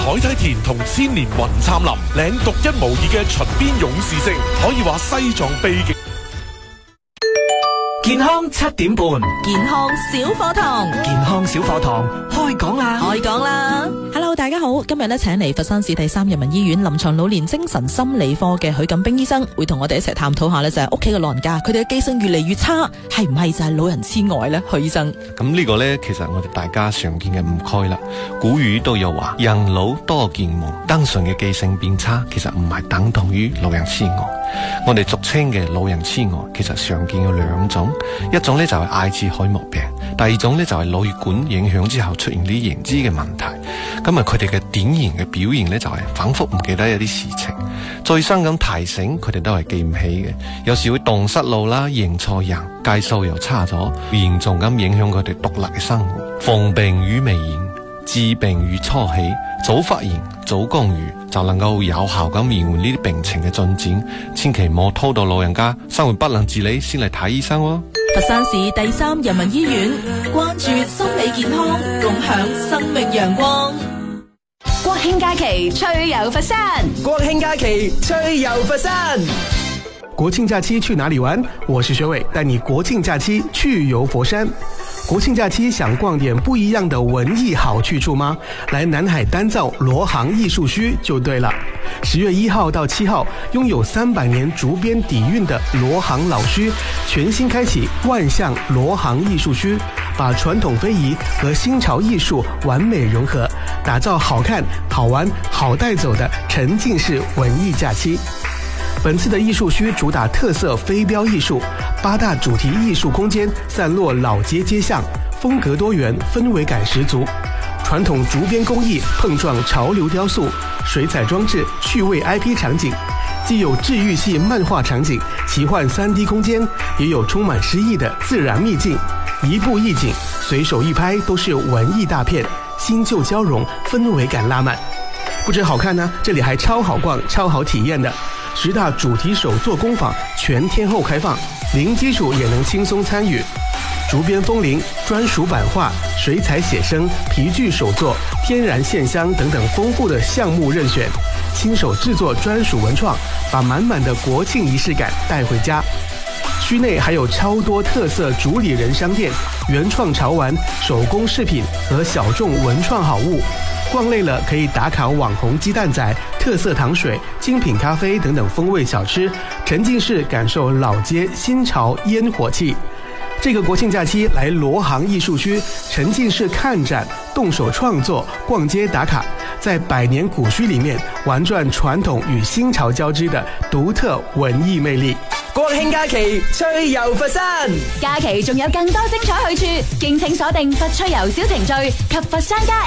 海梯田同千年雲杉林，領獨一無二嘅秦邊勇士證，可以話西藏秘境。 健康7點半， 健康小課堂， 健康小課堂開講啦！ 開講啦 ！Hello， 大家好，今日咧請嚟佛山市第3人民醫院臨床老年精神心理科嘅許錦兵醫生，會同我哋一齊探討下咧，就係屋企嘅老人家，佢哋嘅記性越嚟越差，係唔係就係老人痴呆咧？許醫生， 咁呢個呢，其實我哋大家常見嘅誤區啦。古語都有話，人老多健忘，單純嘅記性變差，其實唔係等同於老人痴呆。我哋俗稱嘅老人痴呆，其實常見有2種，一種呢就係阿茲海默病，第二種呢就係腦血管影響之後出現啲認知嘅問題。咁啊，佢哋嘅典型嘅表現呢，就係反覆唔記得一啲事情，再三咁提醒佢哋都係記唔起嘅，有時會蕩失路啦，認錯人，計數又差咗，嚴重咁影響佢哋獨立嘅生活。防病於未然，治病於初期，早發現早干預，就能夠有效咁延緩呢啲病情嘅進展。千祈唔好拖到老人家生活不能自理先嚟睇醫生喎。 佛山市第3人民醫院關注心理健康，共享生命陽光。 國慶假期趣遊佛山， 國慶假期趣遊佛山。 國慶假期去哪裡玩？我是學偉，帶你國慶假期去遊佛山。國慶假期想逛點不一樣的文藝好去處嗎？來南海丹灶羅行藝術區就對了。10月1號到7號，擁有300年竹編底蘊的羅行老區全新開啟萬象羅行藝術區，把傳統非遺和新潮藝術完美融合，打造好看、好玩、好帶走的沉浸式文藝假期。本次的藝術區主打特色飛鏢藝術，8大主題藝術空間散落老街街巷，風格多元，氛圍感十足。傳統竹編工藝碰撞潮流雕塑，水彩裝置趣味 IP 場景，既有治癒系漫畫場景、奇幻3D 空間，也有充滿詩意的自然秘境。一步一景，隨手一拍都是文藝大片，新舊交融，氛圍感拉滿。不止好看呢，這裡還超好逛、超好體驗的。10大主題手作工坊全天候開放，零基礎也能輕鬆參與。竹編風鈴、專屬版畫、水彩寫生、皮具手作、天然線香等等豐富的項目任選，親手製作專屬文創，把滿滿的國慶儀式感帶回家。區內還有超多特色主理人商店、原創潮玩、手工飾品和小眾文創好物。逛累了可以打卡網紅雞蛋仔、特色糖水、精品咖啡等等風味小吃，沉浸式感受老街新潮煙火氣。這個國慶假期來羅行藝術區，沉浸式看展、動手創作、逛街打卡，在百年古墟裡面玩轉傳統與新潮交織的獨特文藝魅力。 國慶假期趣遊佛山， 假期仲有更多精彩去處，敬請鎖定佛趣遊小程序及佛山家